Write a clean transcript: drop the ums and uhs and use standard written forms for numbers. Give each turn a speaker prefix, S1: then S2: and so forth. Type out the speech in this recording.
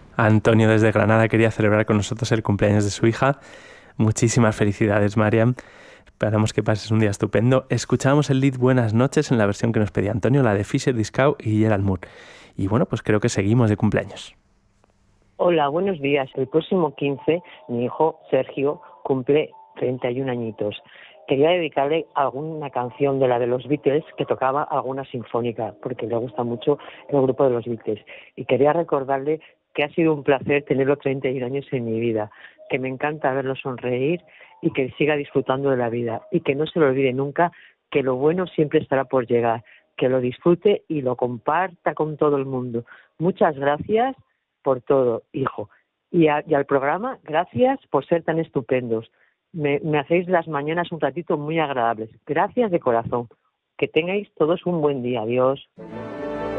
S1: Antonio desde Granada quería celebrar con nosotros el cumpleaños de su hija. Muchísimas felicidades, Mariam. Esperamos que pases un día estupendo. Escuchamos el lead Buenas noches en la versión que nos pedía Antonio, la de Fisher Discow y Gerald Moore. Y bueno, pues creo que seguimos de cumpleaños.
S2: Hola, buenos días. El próximo 15, mi hijo Sergio cumple 31 añitos. Quería dedicarle alguna canción de la de los Beatles que tocaba alguna sinfónica, porque le gusta mucho el grupo de los Beatles. Y quería recordarle que ha sido un placer tenerlo 31 años en mi vida, que me encanta verlo sonreír y que siga disfrutando de la vida. Y que no se le olvide nunca que lo bueno siempre estará por llegar, que lo disfrute y lo comparta con todo el mundo. Muchas gracias por todo, hijo. Y al programa, gracias por ser tan estupendos. Me hacéis las mañanas un ratito muy agradables. Gracias de corazón. Que tengáis todos un buen día. Adiós.